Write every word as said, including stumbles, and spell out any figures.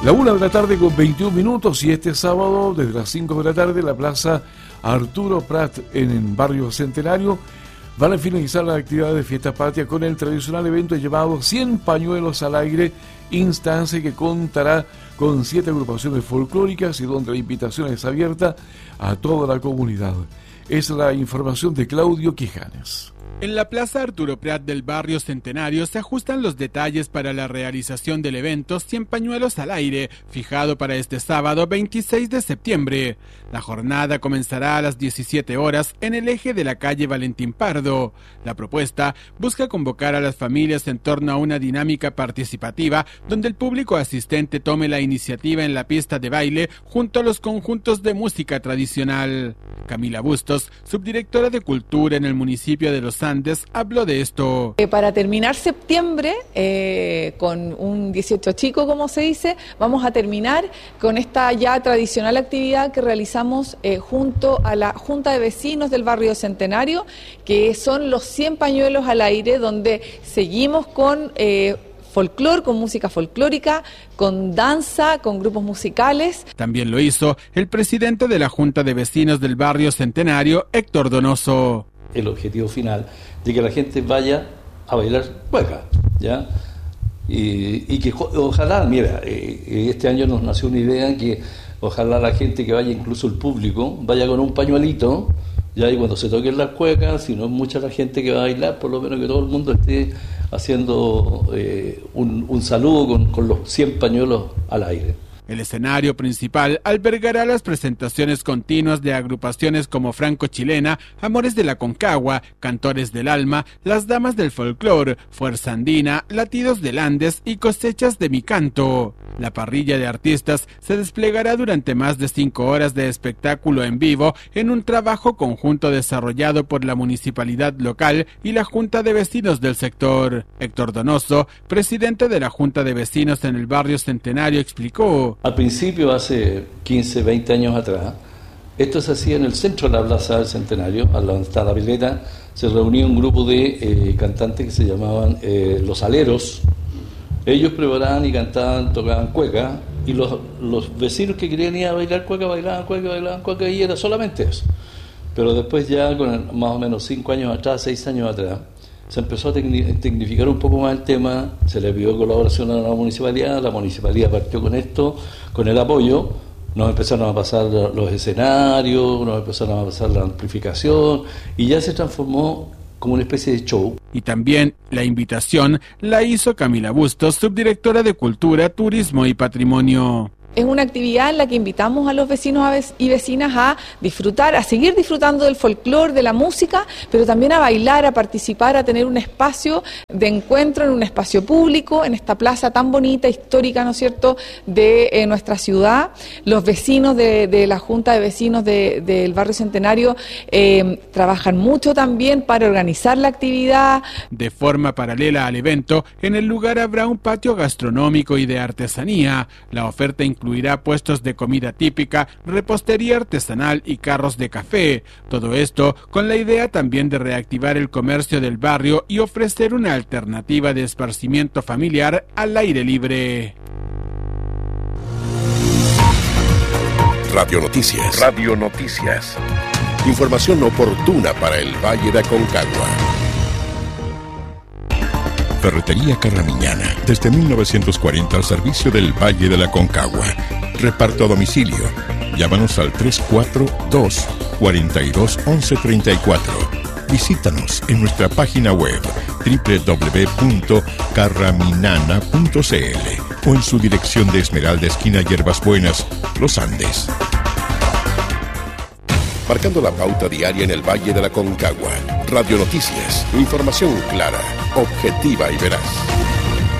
La una de la tarde con veintiún minutos y este sábado desde las cinco de la tarde la plaza Arturo Prat en el barrio Centenario van a finalizar la actividad de Fiesta Patria con el tradicional evento llamado cien pañuelos al aire, instancia que contará con siete agrupaciones folclóricas y donde la invitación es abierta a toda la comunidad. Es la información de Claudio Quijanes. En la plaza Arturo Prat del barrio Centenario se ajustan los detalles para la realización del evento cien pañuelos al aire, fijado para este sábado veintiséis de septiembre. La jornada comenzará a las diecisiete horas en el eje de la calle Valentín Pardo. La propuesta busca convocar a las familias en torno a una dinámica participativa donde el público asistente tome la iniciativa en la pista de baile junto a los conjuntos de música tradicional. Camila Bustos, subdirectora de Cultura en el municipio de Los Andes, habló de esto. Eh, para terminar septiembre, eh, con un dieciocho chico, como se dice, vamos a terminar con esta ya tradicional actividad que realizamos eh, junto a la Junta de Vecinos del barrio Centenario, que son los cien pañuelos al aire, donde seguimos con Eh, folclor, con música folclórica, con danza, con grupos musicales. También lo hizo el presidente de la Junta de Vecinos del barrio Centenario, Héctor Donoso. El objetivo final de que la gente vaya a bailar cueca, ¿ya? Y, y que ojalá, mira, eh, este año nos nació una idea que ojalá la gente que vaya, incluso el público, vaya con un pañuelito, ya, y cuando se toquen las cuecas, si no es mucha la gente que va a bailar, por lo menos que todo el mundo esté haciendo eh, un, un saludo con, con los cien pañuelos al aire. El escenario principal albergará las presentaciones continuas de agrupaciones como Franco Chilena, Amores de la Concagua, Cantores del Alma, Las Damas del Folclor, Fuerza Andina, Latidos del Andes y Cosechas de mi Canto. La parrilla de artistas se desplegará durante más de cinco horas de espectáculo en vivo en un trabajo conjunto desarrollado por la municipalidad local y la Junta de Vecinos del sector. Héctor Donoso, presidente de la Junta de Vecinos en el barrio Centenario, explicó. Al principio, hace quince, veinte años atrás, esto se hacía en el centro de la plaza del Centenario, a donde está la pileta, se reunía un grupo de eh, cantantes que se llamaban eh, Los Aleros. Ellos preparaban y cantaban, tocaban cueca, y los, los vecinos que querían ir a bailar cueca, bailaban cueca, bailaban cueca, y era solamente eso. Pero después ya, con el, más o menos cinco años atrás, seis años atrás, se empezó a tecnificar un poco más el tema, se le pidió colaboración a la municipalidad, la municipalidad partió con esto, con el apoyo, nos empezaron a pasar los escenarios, nos empezaron a pasar la amplificación, y ya se transformó como una especie de show. Y también la invitación la hizo Camila Bustos, subdirectora de Cultura, Turismo y Patrimonio. Es una actividad en la que invitamos a los vecinos y vecinas a disfrutar, a seguir disfrutando del folclor, de la música, pero también a bailar, a participar, a tener un espacio de encuentro en un espacio público, en esta plaza tan bonita, histórica, ¿no es cierto?, de eh, nuestra ciudad. Los vecinos de, de la Junta de Vecinos de, del barrio Centenario eh, trabajan mucho también para organizar la actividad. De forma paralela al evento, en el lugar habrá un patio gastronómico y de artesanía. La oferta incluirá puestos de comida típica, repostería artesanal y carros de café. Todo esto con la idea también de reactivar el comercio del barrio y ofrecer una alternativa de esparcimiento familiar al aire libre. Radio Noticias. Radio Noticias. Información oportuna para el Valle de Aconcagua. Ferretería Carramiñana, desde mil novecientos cuarenta al servicio del Valle de la Concagua. Reparto a domicilio. Llámanos al tres cuatro dos, cuatro dos, once treinta y cuatro. Visítanos en nuestra página web doble u doble u doble u punto carraminana punto c l o en su dirección de Esmeralda, esquina Hierbas Buenas, Los Andes. Marcando la pauta diaria en el Valle de la Concagua. Radio Noticias, información clara, objetiva y veraz.